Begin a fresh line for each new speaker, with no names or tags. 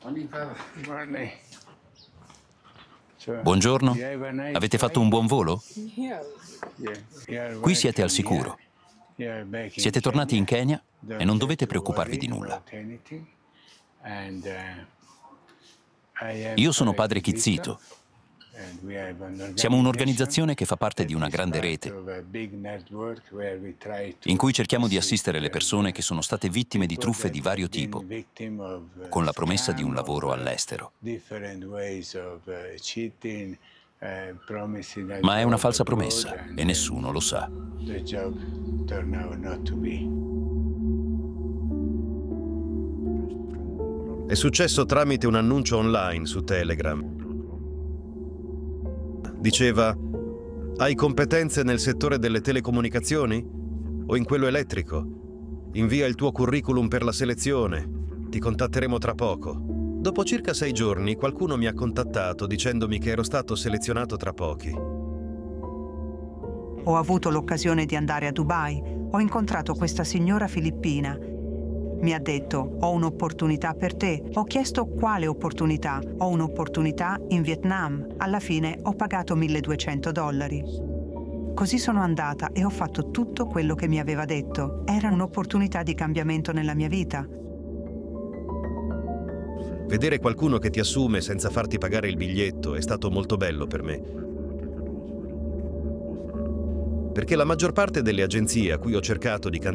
Buongiorno, avete fatto un buon volo? Qui siete al sicuro. Siete tornati in Kenya e non dovete preoccuparvi di nulla. Io sono padre Kizito. Siamo un'organizzazione che fa parte di una grande rete in cui cerchiamo di assistere le persone che sono state vittime di truffe di vario tipo, con la promessa di un lavoro all'estero. Ma è una falsa promessa e nessuno lo sa.
È successo tramite un annuncio online su Telegram. Diceva: hai competenze nel settore delle telecomunicazioni? O in quello elettrico? Invia il tuo curriculum per la selezione. Ti contatteremo tra poco. Dopo circa 6 giorni qualcuno mi ha contattato dicendomi che ero stato selezionato tra pochi.
Ho avuto l'occasione di andare a Dubai. Ho incontrato questa signora filippina. Mi ha detto: ho un'opportunità per te. Ho chiesto quale opportunità. Ho un'opportunità in Vietnam. Alla fine ho pagato $1.200. Così sono andata e ho fatto tutto quello che mi aveva detto. Era un'opportunità di cambiamento nella mia vita.
Vedere qualcuno che ti assume senza farti pagare il biglietto è stato molto bello per me. Perché la maggior parte delle agenzie a cui ho cercato di